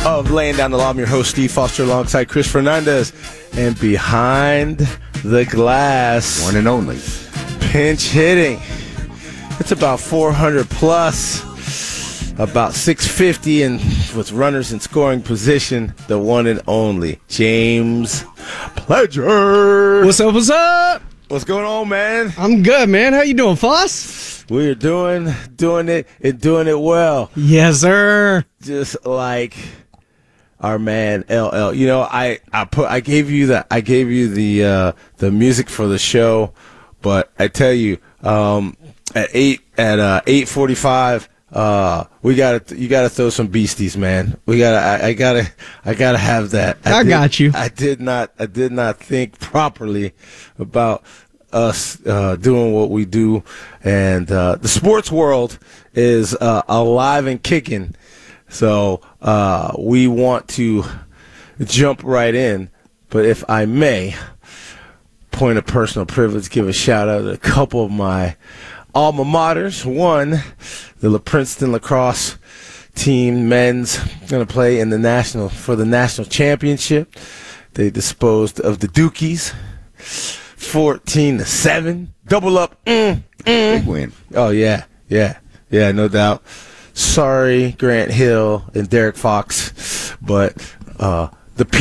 of Laying Down the Law. I'm your host, Steve Foster, alongside Chris Fernandez. And behind the glass, one and only, pinch hitting. It's about 400 plus, about 650, and with runners in scoring position, the one and only James Pledger. What's up? What's up? What's going on, man? I'm good, man. How you doing, Foss? We're doing it and doing it well. Yes, sir. Just like our man LL. You know, I gave you the music for the show, but I tell you, at 8:45, you gotta throw some beasties, man. I gotta have that. I got you. I did not think properly about us doing what we do, and the sports world is alive and kicking. So we want to jump right in, but if I may, point of personal privilege, give a shout out to a couple of my alma maters. One, the Princeton lacrosse team, men's, going to play in the national championship. They disposed of the Dukies 14-7. Double up. Big win. Oh yeah, no doubt. Sorry, Grant Hill and Derek Fox, but